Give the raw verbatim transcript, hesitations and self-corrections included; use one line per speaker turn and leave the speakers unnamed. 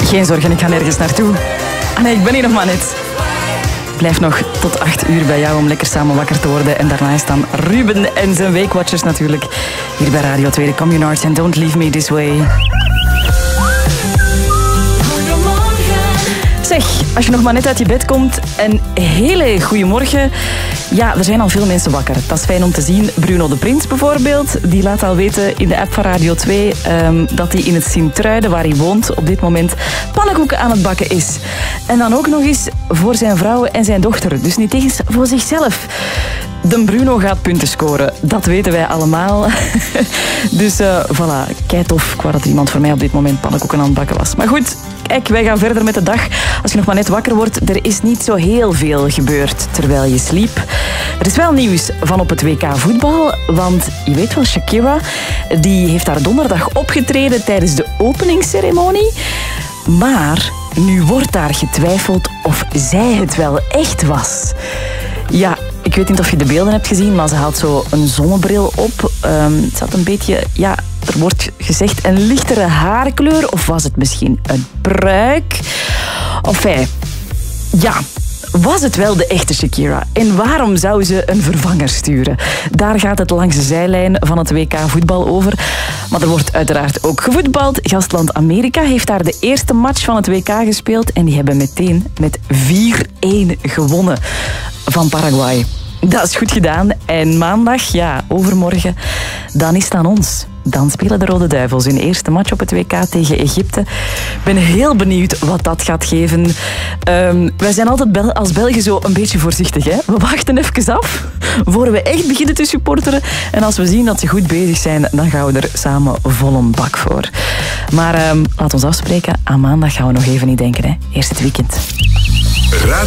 Geen zorgen, ik ga nergens naartoe. Ah nee, ik ben hier nog maar net. Ik blijf nog tot acht uur bij jou om lekker samen wakker te worden. En daarna is dan Ruben en zijn Weekwatchers natuurlijk. Hier bij Radio twee, de Communards en Don't Leave Me This Way. Zeg, als je nog maar net uit je bed komt, een hele goede morgen. Ja, er zijn al veel mensen wakker. Dat is fijn om te zien. Bruno de Prins bijvoorbeeld, die laat al weten in de app van Radio twee um, dat hij in het Sint-Truiden, waar hij woont, op dit moment pannenkoeken aan het bakken is. En dan ook nog eens voor zijn vrouw en zijn dochter. Dus niet eens voor zichzelf. De Bruno gaat punten scoren. Dat weten wij allemaal. Dus uh, voilà, kei tof. Ik wou dat er iemand voor mij op dit moment pannenkoeken aan het bakken was. Maar goed, kijk, wij gaan verder met de dag. Als je nog maar net wakker wordt, er is niet zo heel veel gebeurd terwijl je sliep. Er is wel nieuws van op het W K voetbal. Want je weet wel, Shakira, die heeft daar donderdag opgetreden tijdens de openingsceremonie. Maar nu wordt daar getwijfeld of zij het wel echt was. Ja, ik weet niet of je de beelden hebt gezien, maar ze had zo een zonnebril op. Um, het zat een beetje, ja, er wordt gezegd een lichtere haarkleur. Of was het misschien een pruik? Enfin, ja, was het wel de echte Shakira? En waarom zou ze een vervanger sturen? Daar gaat het langs de zijlijn van het W K voetbal over. Maar er wordt uiteraard ook gevoetbald. Gastland Amerika heeft daar de eerste match van het W K gespeeld. En die hebben meteen met vier-een gewonnen van Paraguay. Dat is goed gedaan. En maandag, ja, overmorgen, dan is het aan ons. Dan spelen de Rode Duivels hun eerste match op het W K tegen Egypte. Ik ben heel benieuwd wat dat gaat geven. Um, wij zijn altijd Bel- als Belgen zo een beetje voorzichtig. Hè? We wachten even af, voor we echt beginnen te supporteren. En als we zien dat ze goed bezig zijn, dan gaan we er samen vol een bak voor. Maar um, laat ons afspreken. Aan maandag gaan we nog even niet denken. Hè? Eerst het weekend.